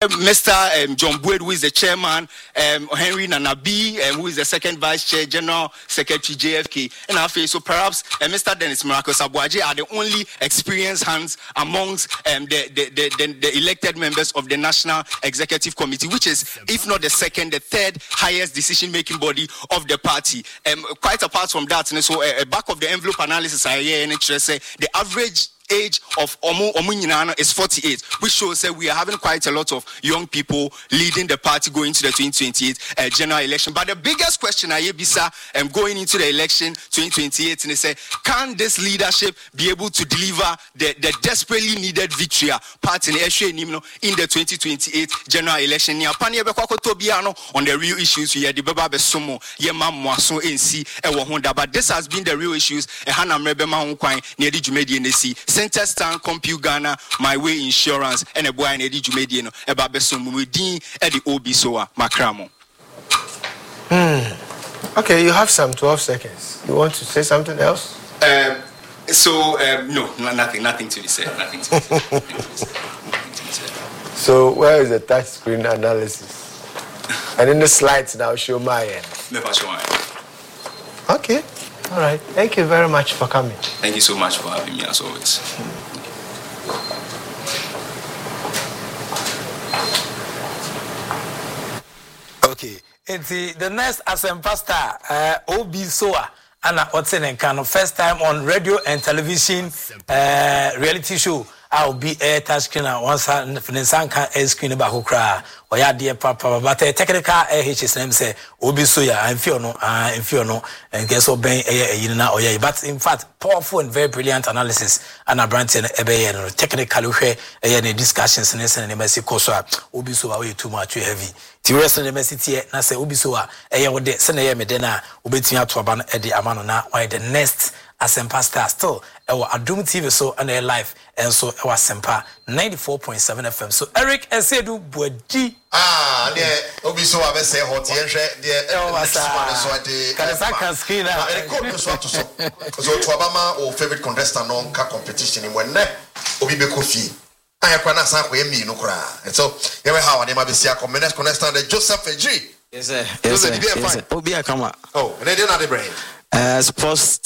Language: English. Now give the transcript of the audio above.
Mr. John Boyd, who is the chairman, Henry Nanabi, who is the second vice chair, General Secretary JFK, and I feel so perhaps Mr. Dennis Marcus Abuaje are the only experienced hands amongst the elected members of the National Executive Committee, which is, if not the second, the third highest decision-making body of the party. Quite apart from that, so back of the envelope analysis, the average age of Omunyana is 48, which shows that we are having quite a lot of young people leading the party going to the 2028 general election. But the biggest question I hear going into the election 2028 and they say, can this leadership be able to deliver the desperately needed victory party in the 2028 general election? On the real issues we but this has been the real issues. Center Stand, Compute Ghana, My Way Insurance, and a boy and Eddie Jumediano, about Besumudin, Eddie Obi Soa, Macramo. Okay, you have some 12 seconds. You want to say something else? No, nothing to be said. Nothing to be said. So, where is the touch screen analysis? And in the slides now, show my end. Never show my end. Okay. All right. Thank you very much for coming. Thank you so much for having me, as always. Okay. It's the next Asempa star, Obi Soa, Anna Otsenenkano, first time on radio and television reality show. I'll be a touch screen once Finansanka air screen about Hokra or ya dear papa, but a technical HSM say Obi Soya and Fiono and guess obey a but in fact, powerful and very brilliant analysis and a branch and a technical a discussions and Messi Kosa Obi Soa way too much heavy. The rest of the message na say Obi Soa would send a medena ubetia to aban Eddie Amanona why the next Asempa star still our Adum TV so and their life and so our Sempa 94.7 FM. So Eric Esedu Bwedi there Obi so I say hot screen so to Obama or favorite contestant on competition in when Obi be coffee. I have na san we mi no kra. So you how they ma be see a contestant Joseph Ejri. Yes sir. Obi akama. Oh, and they didn't have the brain. Sports